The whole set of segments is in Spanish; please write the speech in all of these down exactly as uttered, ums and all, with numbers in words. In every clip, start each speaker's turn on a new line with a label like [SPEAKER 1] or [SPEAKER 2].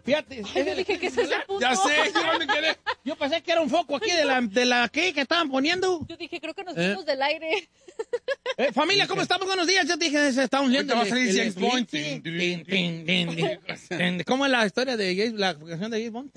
[SPEAKER 1] Fíjate.
[SPEAKER 2] Ay, yo dije que ese es el punto.
[SPEAKER 3] Ya sé, yo me quedé.
[SPEAKER 1] Yo pensé que era un foco aquí de la, de la ¿qué? Que estaban poniendo.
[SPEAKER 2] Yo dije, creo que nos
[SPEAKER 1] ¿Eh?
[SPEAKER 2] fuimos del aire.
[SPEAKER 1] Eh, familia, ¿cómo estamos? Buenos días. Yo dije, se está hundiendo.
[SPEAKER 3] Ahorita va a
[SPEAKER 1] el-
[SPEAKER 3] salir
[SPEAKER 1] el-
[SPEAKER 3] James Bond.
[SPEAKER 1] tin, tin, tin, tin, tin. ¿Cómo es la historia de James, la canción de James Bond?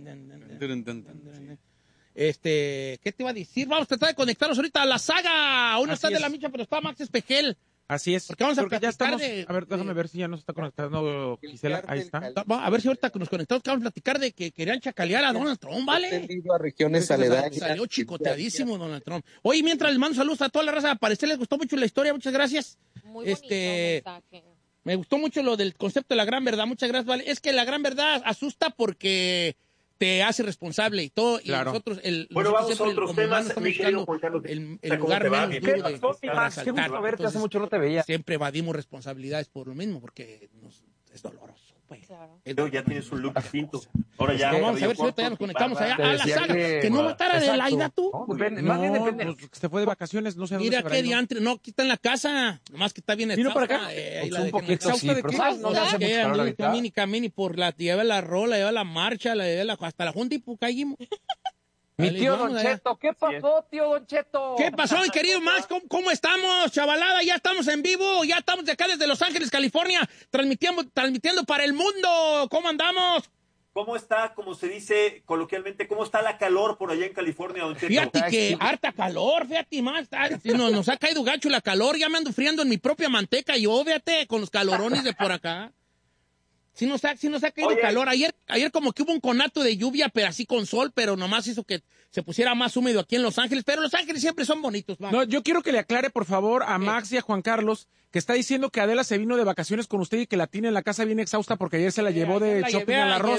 [SPEAKER 1] Este, ¿qué te iba a decir? Vamos a tratar de conectarnos ahorita a la saga. Uno
[SPEAKER 3] Así
[SPEAKER 1] está de
[SPEAKER 3] es.
[SPEAKER 1] la micha, pero está Max Espejel.
[SPEAKER 3] Así es.
[SPEAKER 1] Porque vamos a
[SPEAKER 3] Creo que ya
[SPEAKER 1] platicar
[SPEAKER 3] estamos.
[SPEAKER 1] de-
[SPEAKER 3] A ver, déjame
[SPEAKER 1] de-
[SPEAKER 3] ver si ya nos está conectando Gisela. Ahí está.
[SPEAKER 1] Va, A ver si ahorita nos conectamos, que vamos a platicar de que querían chacalear a Donald Trump, ¿vale?
[SPEAKER 4] Tendido a regiones aledañas.
[SPEAKER 1] Salió chicoteadísimo Donald Trump. Oye, mientras les mando saludos a toda la raza, a parecer les gustó mucho la historia, muchas gracias.
[SPEAKER 2] Muy bonito
[SPEAKER 1] Este,
[SPEAKER 2] mensaje.
[SPEAKER 1] Me gustó mucho lo del concepto de la gran verdad, muchas gracias, vale. Es que la gran verdad asusta porque te hace responsable y todo, y
[SPEAKER 3] Claro.
[SPEAKER 1] nosotros, el,
[SPEAKER 5] Bueno,
[SPEAKER 1] nosotros
[SPEAKER 5] vamos a
[SPEAKER 1] siempre,
[SPEAKER 5] otros
[SPEAKER 1] como
[SPEAKER 5] temas,
[SPEAKER 1] humanos, estamos
[SPEAKER 5] mi querido
[SPEAKER 1] buscando
[SPEAKER 5] Juan Carlos.
[SPEAKER 1] el, el
[SPEAKER 5] ¿Cómo
[SPEAKER 1] lugar
[SPEAKER 5] te va?
[SPEAKER 1] menos
[SPEAKER 5] Bien.
[SPEAKER 1] duro
[SPEAKER 5] ¿Qué
[SPEAKER 1] de,
[SPEAKER 5] pasó,
[SPEAKER 1] para
[SPEAKER 5] Max? Qué
[SPEAKER 1] resaltar.
[SPEAKER 5] gusto verte,
[SPEAKER 1] Entonces,
[SPEAKER 5] hace mucho no te veía.
[SPEAKER 1] Siempre evadimos responsabilidades por lo mismo, porque nos, es doloroso. Pues.
[SPEAKER 2] Claro.
[SPEAKER 1] Es
[SPEAKER 5] Pero ya tienes un look distinto. Ahora ya.
[SPEAKER 1] Vamos a
[SPEAKER 5] cabello
[SPEAKER 1] ver si ahorita ya nos
[SPEAKER 5] corto,
[SPEAKER 1] conectamos allá
[SPEAKER 5] barba.
[SPEAKER 1] a la
[SPEAKER 4] decía
[SPEAKER 1] saga. Que,
[SPEAKER 4] que-
[SPEAKER 1] no matara de
[SPEAKER 4] Exacto.
[SPEAKER 1] Laida tú.
[SPEAKER 4] No, depende,
[SPEAKER 3] No,
[SPEAKER 4] más bien depende.
[SPEAKER 3] pues, se fue de vacaciones, no sé a dónde
[SPEAKER 1] Mira
[SPEAKER 3] se habrá
[SPEAKER 1] qué
[SPEAKER 3] ido.
[SPEAKER 1] diantre. No, aquí está en la casa. Nomás que está bien
[SPEAKER 3] ¿Vino para
[SPEAKER 1] exhausta,
[SPEAKER 3] acá?
[SPEAKER 1] eh, ahí
[SPEAKER 4] Pues
[SPEAKER 1] la
[SPEAKER 4] un
[SPEAKER 1] dejé en la
[SPEAKER 4] poquito
[SPEAKER 1] casa.
[SPEAKER 4] sí,
[SPEAKER 3] ¿de
[SPEAKER 4] pero
[SPEAKER 3] qué?
[SPEAKER 4] ¿sabes? No le hace
[SPEAKER 1] Que
[SPEAKER 4] mucho calor
[SPEAKER 1] anduve
[SPEAKER 4] ahorita.
[SPEAKER 1] camini, camini por la, llevé la rola, llevé la marcha, la llevé la, hasta la junta y pues caímos.
[SPEAKER 4] Mi
[SPEAKER 1] Dale,
[SPEAKER 4] tío
[SPEAKER 1] vamos
[SPEAKER 4] Don
[SPEAKER 1] allá.
[SPEAKER 4] Cheto, ¿qué pasó, tío Don Cheto?
[SPEAKER 1] ¿Qué pasó, mi querido Max? ¿Cómo, cómo estamos, chavalada? Ya estamos en vivo, ya estamos de acá desde Los Ángeles, California, transmitiendo, transmitiendo para el mundo. ¿Cómo andamos?
[SPEAKER 5] ¿Cómo está, como se dice coloquialmente, cómo está la calor por allá en California, don Cheto?
[SPEAKER 1] Fíjate que
[SPEAKER 4] sí.
[SPEAKER 1] harta calor, fíjate, más. está- sí, Nos, nos ha caído gacho la calor, ya me ando friando en mi propia manteca yo, fíjate, con los calorones de por acá. Sí nos ha, sí nos ha caído
[SPEAKER 5] Oye.
[SPEAKER 1] calor. Ayer, ayer como que hubo un conato de lluvia, pero así con sol, pero nomás hizo que se pusiera más húmedo aquí en Los Ángeles. Pero Los Ángeles siempre son bonitos, va.
[SPEAKER 3] No, yo quiero que le aclare, por favor, a Max y a Juan Carlos, que está diciendo que Adela se vino de vacaciones con usted y que la tiene en la casa bien exhausta porque ayer se la llevó de
[SPEAKER 1] La
[SPEAKER 3] shopping
[SPEAKER 1] llevé
[SPEAKER 3] a la
[SPEAKER 1] a-
[SPEAKER 3] Rosa.